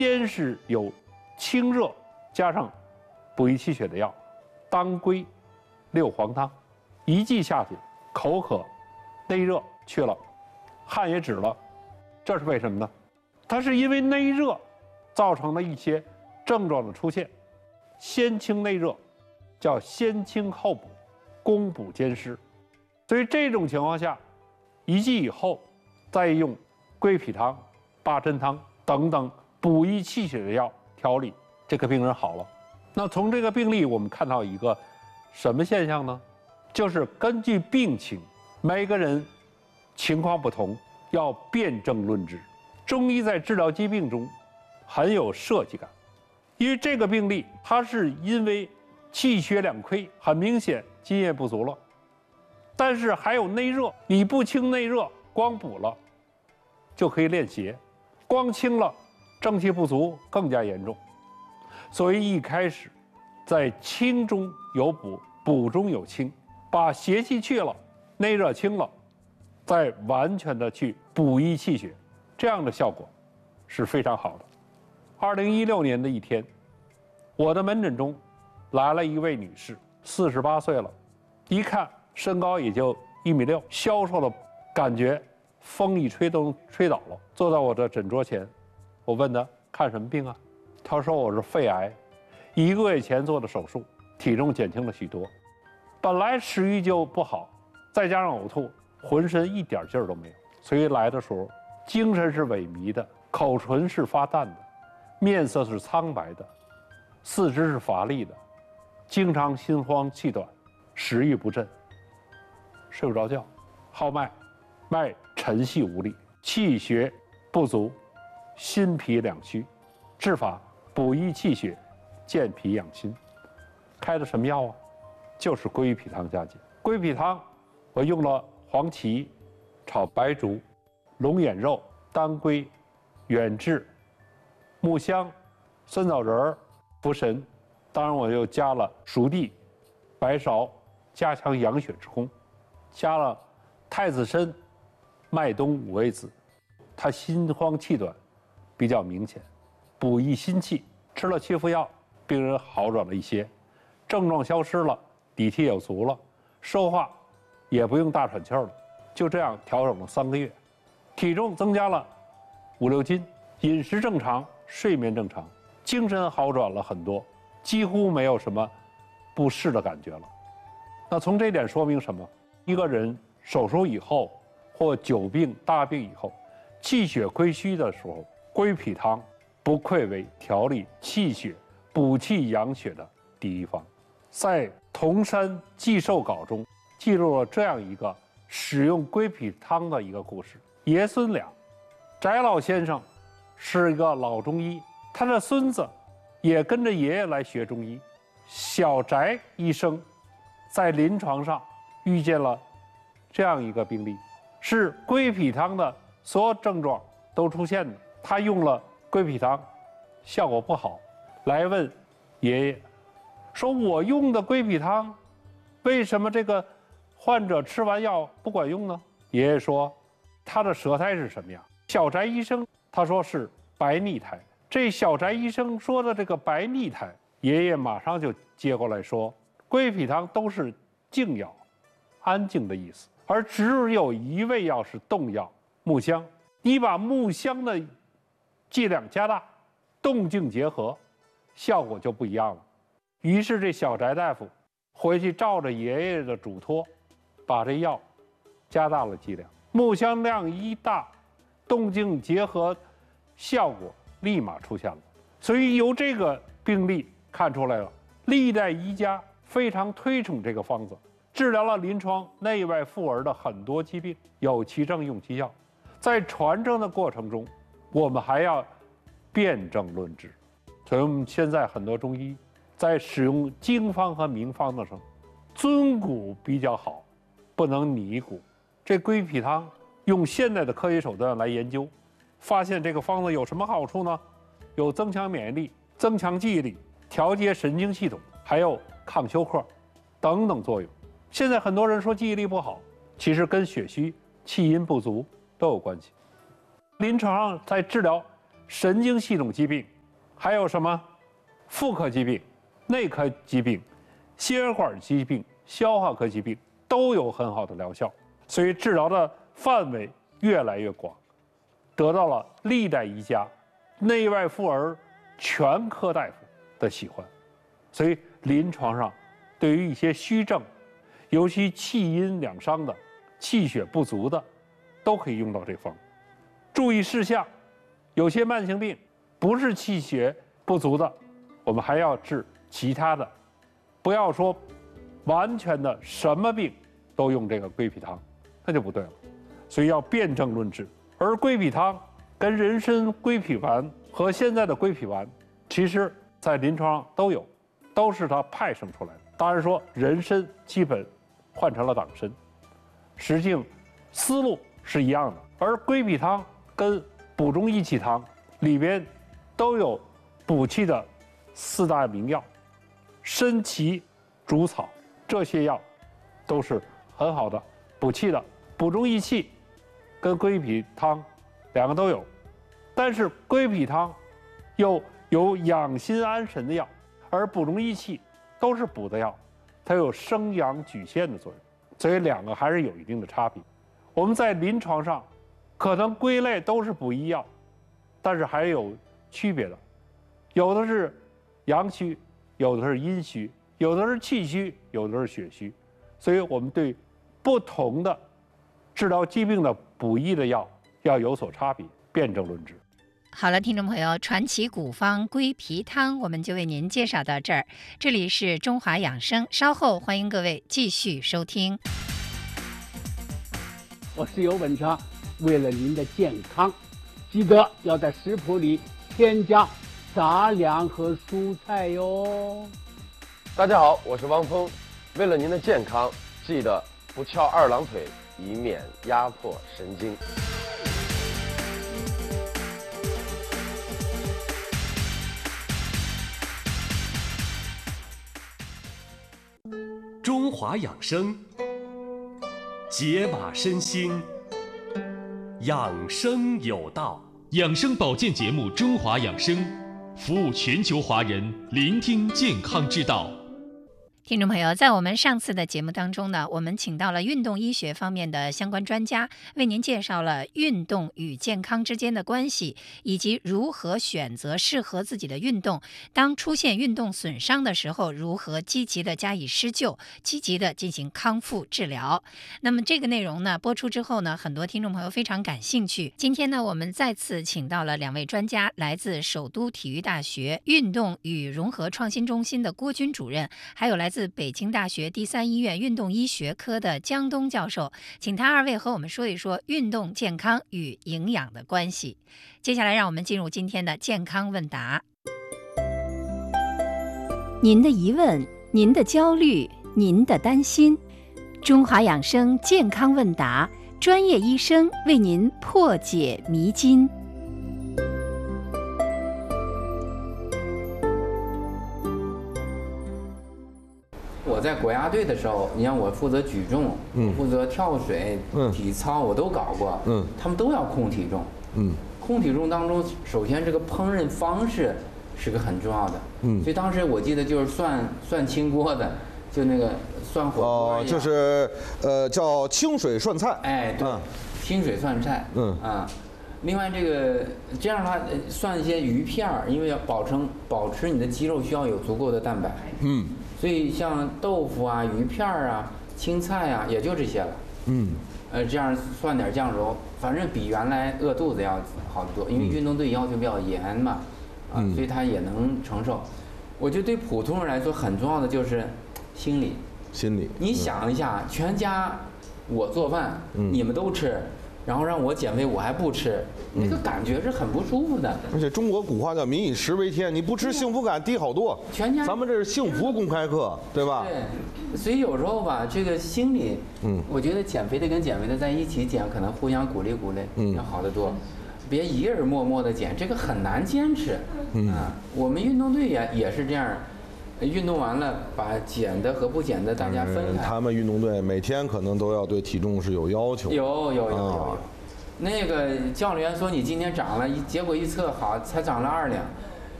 先是有清热加上补益气血的药，当归、六黄汤，一剂下去，口渴、内热去了，汗也止了。这是为什么呢？它是因为内热造成了一些症状的出现，先清内热，叫先清后补，攻补兼施。所以这种情况下，一剂以后，再用归脾汤、八珍汤等等补益气血的药调理，这个病人好了。那从这个病例我们看到一个什么现象呢？就是根据病情，每个人情况不同，要辨证论治。中医在治疗疾病中很有设计感，因为这个病例它是因为气血两亏，很明显津液不足了，但是还有内热，你不清内热，光补了就可以练邪，光清了正气不足更加严重。所以一开始在清中有补，补中有清，把邪气去了，内热清了，再完全的去补益气血，这样的效果是非常好的。2016年的一天，我的门诊中来了一位女士，48岁了，一看身高也就1.6米，消瘦的感觉风一吹都吹倒了。坐在我的诊桌前，我问她看什么病啊？她说我是肺癌，1个月前做的手术，体重减轻了许多，本来食欲就不好，再加上呕吐，浑身一点劲儿都没有。所以来的时候精神是萎靡的，口唇是发淡的，面色是苍白的，四肢是乏力的，经常心慌气短，食欲不振，睡不着觉，号脉，脉沉细无力，气血不足，心脾两虚。治法补益气血，健脾养心。开的什么药啊？就是归脾汤加减。归脾汤我用了黄芪、炒白术、龙眼肉、当归、远志、木香、酸枣仁、茯神，当然我又加了熟地、白芍，加强养血之功，加了太子参、麦冬、五味子。他心慌气短比较明显，补益心气，吃了7副药，病人好转了一些，症状消失了，底气有足了，说话也不用大喘气儿了。就这样调整了3个月，体重增加了5、6斤，饮食正常，睡眠正常，精神好转了很多，几乎没有什么不适的感觉了。那从这点说明什么？一个人手术以后或久病大病以后，气血亏虚的时候，归脾汤不愧为调理气血、补气养血的第一方。在《铜山记寿稿》中记录了这样一个使用归脾汤的一个故事。爷孙俩，翟老先生是一个老中医，他的孙子也跟着爷爷来学中医。小翟医生在临床上遇见了这样一个病例，是归脾汤的所有症状都出现的，他用了归脾汤，效果不好，来问爷爷说：“我用的归脾汤，为什么这个患者吃完药不管用呢？”爷爷说：“他的舌苔是什么样？”小翟医生他说是白腻苔。这小翟医生说的这个白腻苔，爷爷马上就接过来说，归脾汤都是静药，安静的意思，而只有一味药是动药，木香。你把木香的剂量加大，动静结合，效果就不一样了。于是这小翟大夫回去照着爷爷的嘱托，把这药加大了剂量，木香量一大，动静结合效果立马出现了。所以由这个病例看出来了，历代医家非常推崇这个方子，治疗了临床内外妇儿的很多疾病，有其症用其药。在传承的过程中，我们还要辨证论治。所以我们现在很多中医在使用经方和名方的时候，遵古比较好，不能拟古。这归脾汤用现代的科学手段来研究，发现这个方子有什么好处呢？有增强免疫力、增强记忆力、调节神经系统，还有抗休克等等作用。现在很多人说记忆力不好，其实跟血虚、气阴不足都有关系。临床上在治疗神经系统疾病，还有什么妇科疾病、内科疾病、心血管疾病、消化科疾病都有很好的疗效，所以治疗的范围越来越广，得到了历代医家、内外妇儿全科大夫的喜欢。所以临床上对于一些虚症，尤其气阴两伤的、气血不足的，都可以用到这方。注意事项，有些慢性病不是气血不足的，我们还要治其他的，不要说完全的什么病都用这个归脾汤，那就不对了。所以要辨证论治。而归脾汤跟人参归脾丸和现在的归脾丸，其实在临床上都有，都是它派生出来的。当然说人参基本换成了党参，实际上思路是一样的。而归脾汤跟补中益气汤里边都有补气的4大名药，参芪竹草，这些药都是很好的补气的。补中益气跟归脾汤两个都有，但是归脾汤又有养心安神的药，而补中益气都是补的药，它有生阳举陷的作用，所以两个还是有一定的差别。我们在临床上可能归类都是补益药，但是还有区别的，有的是阳虚，有的是阴虚，有的是气虚，有的是血虚，所以我们对不同的治疗疾病的补益的药要有所差别，辨证论治。 好了，听众朋友，传奇古方归脾汤我们就为您介绍到这儿。这里是中华养生，稍后欢迎各位继续收听。 我是尤文强，为了您的健康，记得要在食谱里添加杂粮和蔬菜哟。 大家好，我是汪峰，为了您的健康，记得不翘2郎腿，以免压迫神经。 中华养生，解码身心，养生有道。 养生保健节目《中华养生》，服务全球华人，聆听健康之道。 听众朋友，在我们上次的节目当中呢，我们请到了运动医学方面的相关专家，为您介绍了运动与健康之间的关系，以及如何选择适合自己的运动。当出现运动损伤的时候，如何积极的加以施救，积极的进行康复治疗。那么这个内容呢，播出之后呢，很多听众朋友非常感兴趣。今天呢，我们再次请到了2位专家，来自首都体育大学运动与融合创新中心的郭军主任，还有来自北京大学第3医院运动医学科的江东教授，请他2位和我们说一说运动健康与营养的关系。接下来让我们进入今天的健康问答。您的疑问，您的焦虑，您的担心，中华养生健康问答，专业医生为您破解迷津。 我在国家队的时候，你像我负责举重，负责跳水，体操我都搞过，他们都要控体重，控体重当中，首先这个烹饪方式是个很重要的，所以当时我记得就是涮清锅的，就那个涮火锅就是叫清水涮菜， 哎，对，清水涮菜，另外这样的话涮一些鱼片儿，因为要保持你的肌肉需要有足够的蛋白，所以像豆腐啊、鱼片儿啊、青菜啊，也就这些了。这样涮点酱油，反正比原来饿肚子要好得多。因为运动队要求比较严嘛，所以他也能承受。我觉得对普通人来说很重要的就是心理。你想一下，全家我做饭，你们都吃。然后让我减肥，我还不吃，那个感觉是很不舒服的。 而且中国古话叫“民以食为天”，你不吃幸福感低好多。 全家， 咱们这是幸福公开课，对吧？ 对，所以有时候吧，这个心理，我觉得减肥的跟减肥的在一起减，可能互相鼓励鼓励，要好得多。别一个人默默的减，这个很难坚持。我们运动队也是这样。运动完了，把减的和不减的大家分开。 他们运动队每天可能都要对体重是有要求。 有。 那个教练员说你今天长了，结果一测好才长了2两，